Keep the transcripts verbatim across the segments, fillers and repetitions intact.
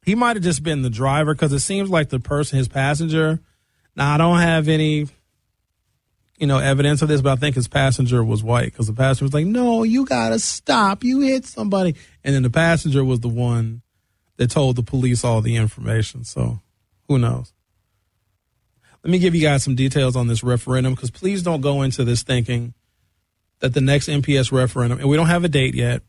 He might have just been the driver because it seems like the person, his passenger. Now, I don't have any, you know, evidence of this, but I think his passenger was white because the passenger was like, no, you got to stop. You hit somebody. And then the passenger was the one that told the police all the information. So who knows? Let me give you guys some details on this referendum because please don't go into this thinking that the next N P S referendum, and we don't have a date yet,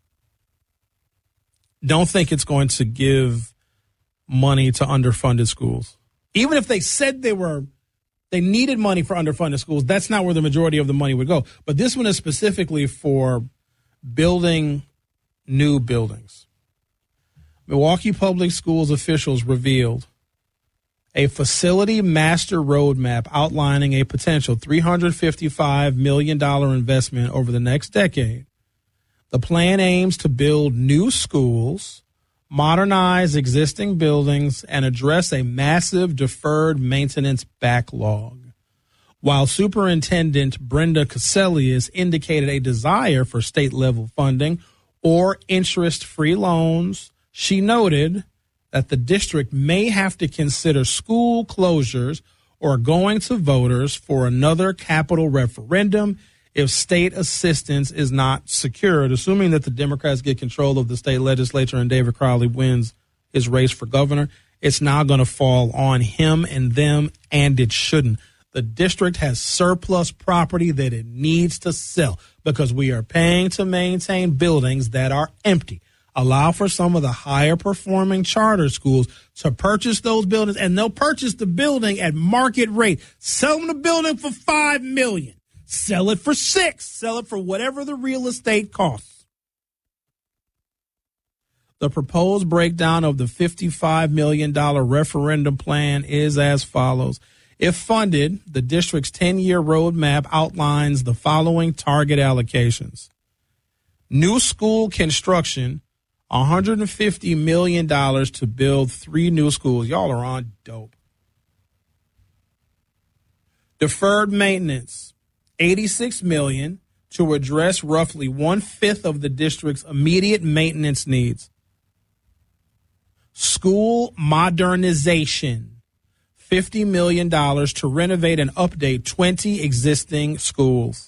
don't think it's going to give money to underfunded schools. Even if they said they were, they needed money for underfunded schools, that's not where the majority of the money would go. But this one is specifically for building new buildings. Milwaukee Public Schools officials revealed a facility master roadmap outlining a potential three hundred fifty-five million dollars investment over the next decade. The plan aims to build new schools, modernize existing buildings, and address a massive deferred maintenance backlog. While Superintendent Brenda Cassellius indicated a desire for state-level funding or interest-free loans, she noted that the district may have to consider school closures or going to voters for another capital referendum if state assistance is not secured, assuming that the Democrats get control of the state legislature and David Crowley wins his race for governor. It's now going to fall on him and them, and it shouldn't. The district has surplus property that it needs to sell because we are paying to maintain buildings that are empty. Allow for some of the higher performing charter schools to purchase those buildings, and they'll purchase the building at market rate. Sell them the building for five million dollars. Sell it for six. Sell it for whatever the real estate costs. The proposed breakdown of the fifty-five million dollars referendum plan is as follows. If funded, the district's ten-year roadmap outlines the following target allocations. New school construction, one hundred fifty million dollars to build three new schools. Y'all are on dope. Deferred maintenance, eighty-six million dollars to address roughly one-fifth of the district's immediate maintenance needs. School modernization, fifty million dollars to renovate and update twenty existing schools.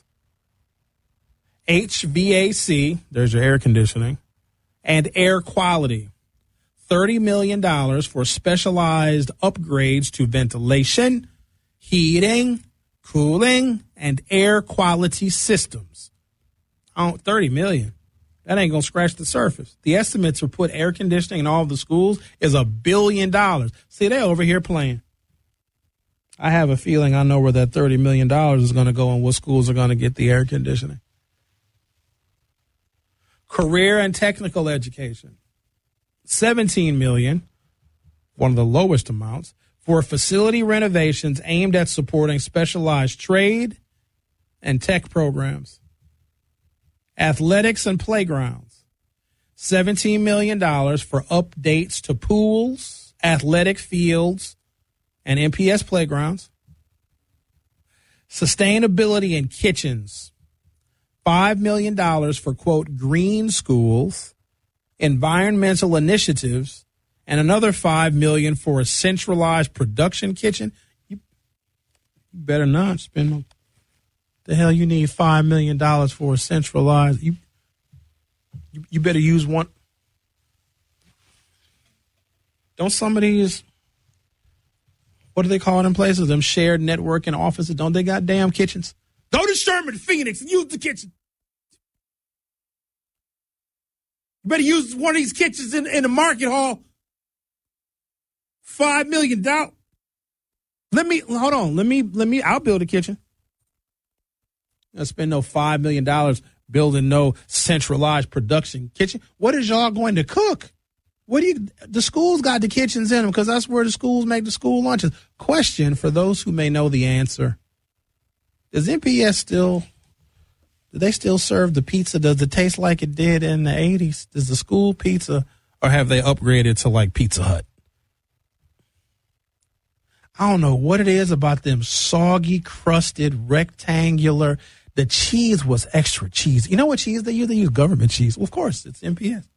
H V A C, there's your air conditioning, and air quality, thirty million dollars for specialized upgrades to ventilation, heating, cooling, and air quality systems. Oh, thirty million dollars. That ain't going to scratch the surface. The estimate to put air conditioning in all of the schools is a billion dollars. See, they're over here playing. I have a feeling I know where that thirty million dollars is going to go and what schools are going to get the air conditioning. Career and technical education, seventeen million dollars, one of the lowest amounts, for facility renovations aimed at supporting specialized trade and tech programs. Athletics and playgrounds, seventeen million dollars for updates to pools, athletic fields, and N P S playgrounds. Sustainability in kitchens, five million dollars for, quote, green schools, environmental initiatives, and another five million dollars for a centralized production kitchen. You better not spend no, the hell you need five million dollars for a centralized. You, you, you better use one. Don't some of these, what do they call them places? Them shared networking offices. Don't they got damn kitchens? Go to Sherman Phoenix and use the kitchen. You better use one of these kitchens in, in the market hall. Five million dollars. Let me, hold on. Let me, let me, I'll build a kitchen. I'll spend no five million dollars building no centralized production kitchen. What is y'all going to cook? What do you, the schools got the kitchens in them because that's where the schools make the school lunches. Question for those who may know the answer. Does N P S still, do they still serve the pizza? Does it taste like it did in the eighties? Does the school pizza, or have they upgraded to like Pizza Hut? I don't know what it is about them soggy, crusted, rectangular. The cheese was extra cheese. You know what cheese they use? They use government cheese. Well, of course, it's N P S.